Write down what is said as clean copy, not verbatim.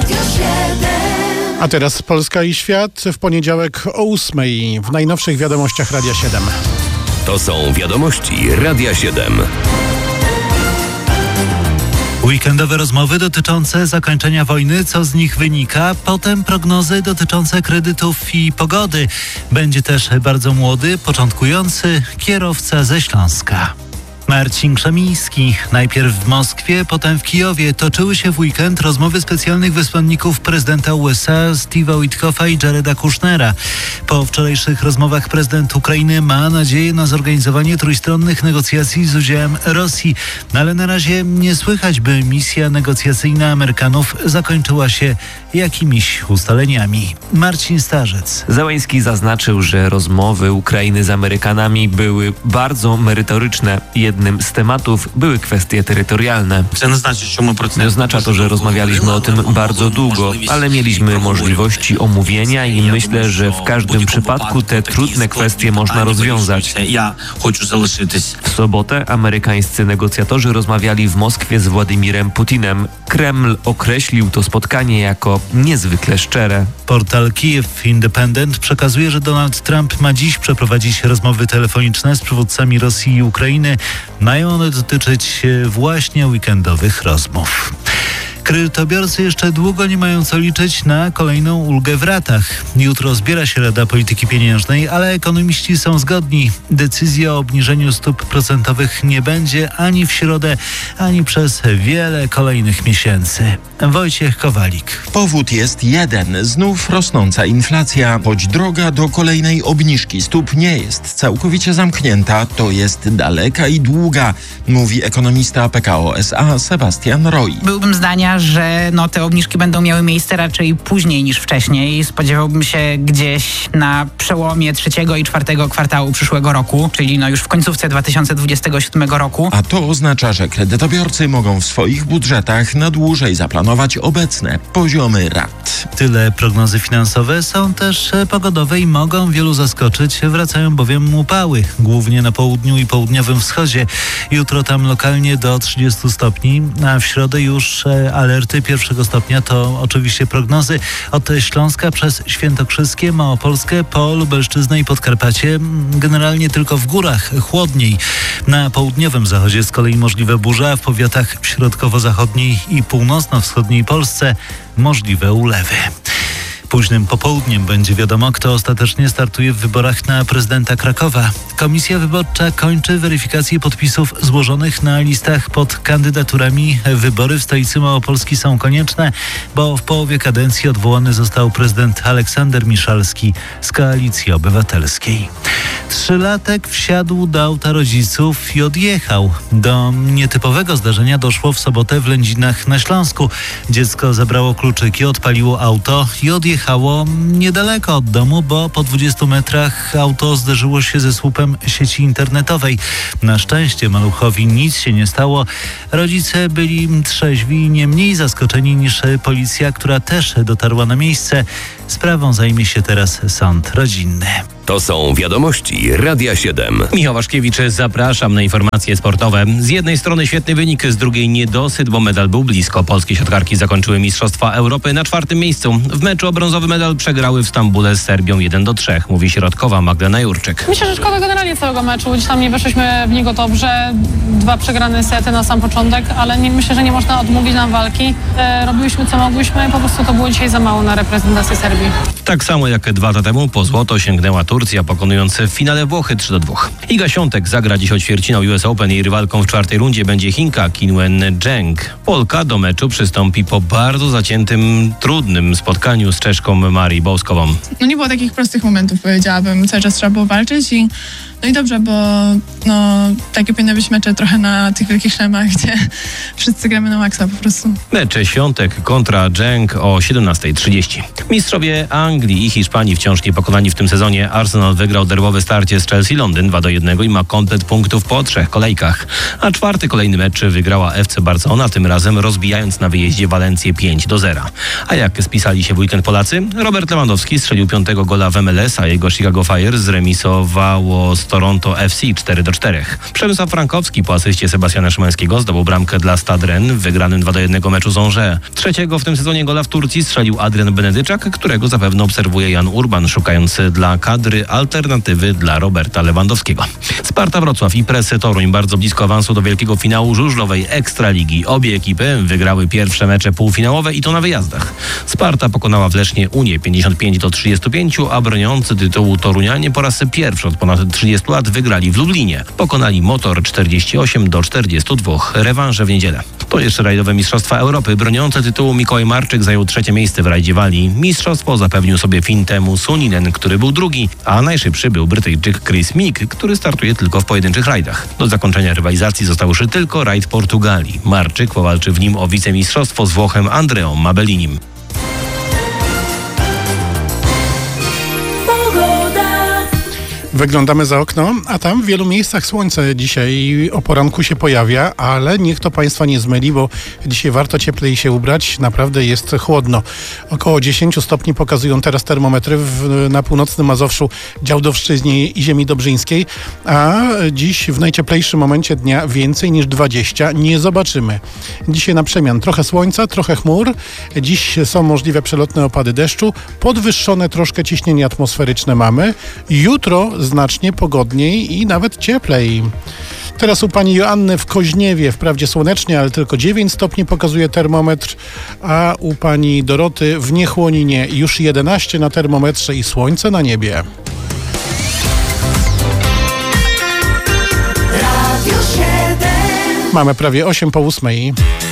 A teraz Polska i świat w poniedziałek o 8:00 w najnowszych wiadomościach Radia 7. To są wiadomości Radia 7. Weekendowe rozmowy dotyczące zakończenia wojny, co z nich wynika, potem prognozy dotyczące kredytów i pogody. Będzie też bardzo młody, początkujący kierowca ze Śląska. Marcin Krzemiński. Najpierw w Moskwie, potem w Kijowie toczyły się w weekend rozmowy specjalnych wysłanników prezydenta USA Steve'a Witkoffa i Jareda Kushnera. Po wczorajszych rozmowach prezydent Ukrainy ma nadzieję na zorganizowanie trójstronnych negocjacji z udziałem Rosji, ale na razie nie słychać, by misja negocjacyjna Amerykanów zakończyła się jakimiś ustaleniami. Marcin Starzec. Zełenski zaznaczył, że rozmowy Ukrainy z Amerykanami były bardzo merytoryczne. Jednym z tematów były kwestie terytorialne. Nie oznacza to, że rozmawialiśmy o tym bardzo długo, ale mieliśmy możliwości omówienia i myślę, że w każdym przypadku te trudne kwestie można rozwiązać. W sobotę amerykańscy negocjatorzy rozmawiali w Moskwie z Władimirem Putinem. Kreml określił to spotkanie jako niezwykle szczere. Portal Kyiv Independent przekazuje, że Donald Trump ma dziś przeprowadzić rozmowy telefoniczne z przywódcami Rosji i Ukrainy. Mają one dotyczyć właśnie weekendowych rozmów. Kredytobiorcy jeszcze długo nie mają co liczyć na kolejną ulgę w ratach. Jutro zbiera się Rada Polityki Pieniężnej, ale ekonomiści są zgodni. Decyzji o obniżeniu stóp procentowych nie będzie ani w środę, ani przez wiele kolejnych miesięcy. Wojciech Kowalik. Powód jest jeden. Znów rosnąca inflacja, choć droga do kolejnej obniżki stóp nie jest całkowicie zamknięta, to jest daleka i długa, mówi ekonomista PKO SA Sebastian Roy. Byłbym zdania, że te obniżki będą miały miejsce raczej później niż wcześniej. Spodziewałbym się gdzieś na przełomie 3. i 4. kwartału przyszłego roku, czyli już w końcówce 2027 roku. A to oznacza, że kredytobiorcy mogą w swoich budżetach na dłużej zaplanować obecne poziomy rat. Tyle prognozy finansowe, są też pogodowe i mogą wielu zaskoczyć. Wracają bowiem upały, głównie na południu i południowym wschodzie. Jutro tam lokalnie do 30 stopni, a w środę już alerty 1 stopnia. To oczywiście prognozy od Śląska przez Świętokrzyskie, Małopolskę, po Lubelszczyznę i Podkarpacie. Generalnie tylko w górach chłodniej. Na południowym zachodzie z kolei możliwe burze, a w powiatach środkowo-zachodniej i północno-wschodniej Polsce możliwe ulewy. Późnym popołudniem będzie wiadomo, kto ostatecznie startuje w wyborach na prezydenta Krakowa. Komisja wyborcza kończy weryfikację podpisów złożonych na listach pod kandydaturami. Wybory w stolicy Małopolski są konieczne, bo w połowie kadencji odwołany został prezydent Aleksander Miszalski z Koalicji Obywatelskiej. 3-latek wsiadł do auta rodziców i odjechał. Do nietypowego zdarzenia doszło w sobotę w Lędzinach na Śląsku. Dziecko zabrało kluczyki, odpaliło auto i odjechało niedaleko od domu, bo po 20 metrach auto zderzyło się ze słupem sieci internetowej. Na szczęście maluchowi nic się nie stało. Rodzice byli trzeźwi i nie mniej zaskoczeni niż policja, która też dotarła na miejsce. Sprawą zajmie się teraz sąd rodzinny. To są wiadomości Radia 7. Michał Waszkiewicz, zapraszam na informacje sportowe. Z jednej strony świetny wynik, z drugiej niedosyt, bo medal był blisko. Polskie siatkarki zakończyły Mistrzostwa Europy na 4. miejscu. W meczu o brązowy medal przegrały w Stambule z Serbią 1-3, mówi środkowa Magdalena Jurczyk. Myślę, że szkoda generalnie całego meczu. Gdzieś tam nie weszliśmy w niego dobrze. 2 przegrane sety na sam początek, ale myślę, że nie można odmówić nam walki. Robiliśmy co mogłyśmy, po prostu to było dzisiaj za mało na reprezentację Serbii. Tak samo jak 2 lata temu po złoto sięgnęła Turcja, pokonując w finale Włochy 3-2. Iga Świątek zagra dziś ćwierćfinał US Open. Jej rywalką w 4. rundzie będzie Chinka Qinwen Zheng. Polka do meczu przystąpi po bardzo zaciętym, trudnym spotkaniu z Czeszką Marii Boskową. Nie było takich prostych momentów, powiedziałabym. Cały czas trzeba było walczyć i dobrze, bo takie powinny być mecze trochę na tych wielkich szlemach, gdzie wszyscy gramy na maksa po prostu. Mecze Świątek kontra Zheng o 17:30. Mistrzowie Anglii i Hiszpanii wciąż niepokonani w tym sezonie. Arsenal wygrał derbowe starcie z Chelsea Londyn 2-1 i ma komplet punktów po 3 kolejkach. A 4. kolejny mecz wygrała FC Barcelona, tym razem rozbijając na wyjeździe Walencję 5-0. A jak spisali się w weekend Polacy? Robert Lewandowski strzelił 5. gola w MLS, a jego Chicago Fire zremisowało z z Toronto FC 4-4. Przemysław Frankowski po asyście Sebastiana Szymańskiego zdobył bramkę dla Stade Rennes w wygranym 2-1 meczu z Angers. Trzeciego w tym sezonie gola w Turcji strzelił Adrian Benedyczak, którego zapewne obserwuje Jan Urban, szukając dla kadry alternatywy dla Roberta Lewandowskiego. Sparta Wrocław i Presy Toruń bardzo blisko awansu do wielkiego finału żużlowej Ekstraligi. Obie ekipy wygrały pierwsze mecze półfinałowe i to na wyjazdach. Sparta pokonała w Lesznie Unię 55-35, a broniący tytułu Torunianie po raz pierwszy od ponad 30 lat wygrali w Lublinie. Pokonali Motor 48-42. Rewanże w niedzielę. To jeszcze rajdowe Mistrzostwa Europy. Broniący tytułu Mikołaj Marczyk zajął trzecie miejsce w rajdzie Walii. Mistrzostwo zapewnił sobie Fintemu Suninen, który był drugi, a najszybszy był Brytyjczyk Chris Meek, który startuje tylko w pojedynczych rajdach. Do zakończenia rywalizacji został już tylko rajd Portugalii. Marczyk powalczy w nim o wicemistrzostwo z Włochem Andreą Mabellinim. Wyglądamy za okno, a tam w wielu miejscach słońce dzisiaj o poranku się pojawia, ale niech to Państwa nie zmyli, bo dzisiaj warto cieplej się ubrać, naprawdę jest chłodno. Około 10 stopni pokazują teraz termometry na północnym Mazowszu, Działdowszczyźnie i ziemi dobrzyńskiej, a dziś w najcieplejszym momencie dnia więcej niż 20 nie zobaczymy. Dzisiaj na przemian trochę słońca, trochę chmur, dziś są możliwe przelotne opady deszczu, podwyższone troszkę ciśnienie atmosferyczne mamy, jutro znacznie pogodniej i nawet cieplej. Teraz u pani Joanny w Koźniewie, wprawdzie słonecznie, ale tylko 9 stopni pokazuje termometr, a u pani Doroty w Niechłoninie już 11 na termometrze i słońce na niebie. Mamy prawie 8 po 8.